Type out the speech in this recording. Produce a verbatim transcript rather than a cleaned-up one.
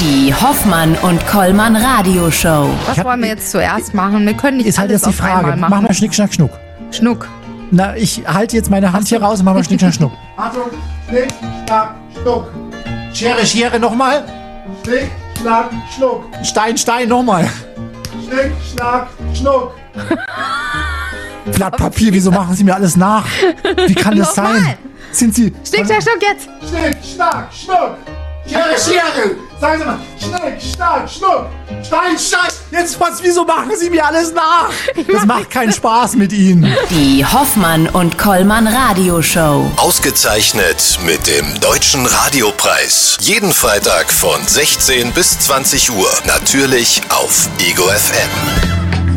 Die Hoffmann und Kollmann Radioshow. Was hab- wollen wir jetzt zuerst machen? Wir können nicht Ist halt alles jetzt die auf Frage. einmal Mach machen. mal Schnick, Schnack, Schnuck. Schnuck. Na, ich halte jetzt meine Hand hier raus und mach mal Schnick, Schnack, Schnuck. Achtung, Schnick, Schnack, Schnuck. Schere, Schere, nochmal. Schnick, Schnack, Schnuck. Stein, Stein, nochmal. Schnick, Schnack, Schnuck. Blatt Papier, wieso machen Sie mir alles nach? Wie kann das Nochmal. sein? Sind Sie... Schnick, schnack, schnuck jetzt. Schnick, Schnack, Schnuck. Schere, Schere. Sagen Sie mal. Schnick, Schnack, Schnuck. Stein, Stein. Jetzt was, wieso machen Sie mir alles nach? Das macht keinen Spaß mit Ihnen. Die Hoffmann und Kollmann Radioshow. Ausgezeichnet mit dem Deutschen Radiopreis. Jeden Freitag von sechzehn bis zwanzig Uhr. Natürlich auf Ego F M.